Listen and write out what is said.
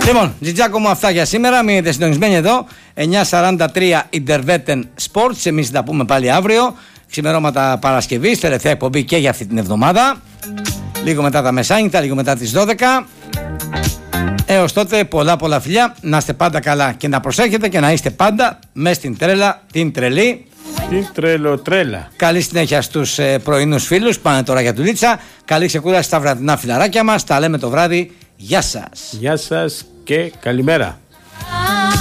Λοιπόν, Τζιτζάκο μου, αυτά για σήμερα. Μείνετε συντονισμένοι εδώ. 9:43 Interveten Sports. Εμείς τα πούμε πάλι αύριο. Ξημερώματα Παρασκευής, τελευταία εκπομπή και για αυτή την εβδομάδα. Λίγο μετά τα μεσάνυχτα, λίγο μετά τις 12. Έως τότε πολλά φιλιά. Να είστε πάντα καλά και να προσέχετε και να είστε πάντα μες στην τρέλα, την τρελή. Την τρέλα. Καλή συνέχεια στους πρωινούς φίλους. Πάνε τώρα για δουλίτσα. Καλή ξεκούραση στα βραδινά φιλαράκια μας. Τα λέμε το βράδυ. Γεια σας. Γεια σας και καλημέρα.